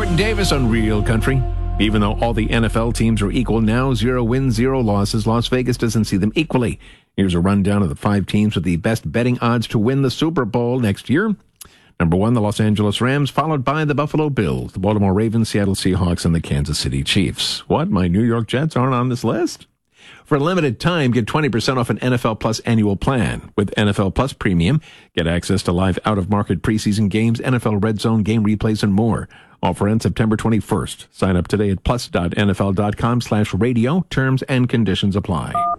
Jordan Davis on Real Country. Even though all the NFL teams are equal now, 0 wins, 0 losses, Las Vegas doesn't see them equally. Here's a rundown of the 5 teams with the best betting odds to win the Super Bowl next year. Number 1, the Los Angeles Rams, followed by the Buffalo Bills, the Baltimore Ravens, Seattle Seahawks, and the Kansas City Chiefs. What? My New York Jets aren't on this list? For a limited time, get 20% off an NFL Plus annual plan. With NFL Plus Premium, get access to live out-of-market preseason games, NFL Red Zone game replays, and more. Offer ends September 21st. Sign up today at plus.nfl.com/radio. Terms and conditions apply.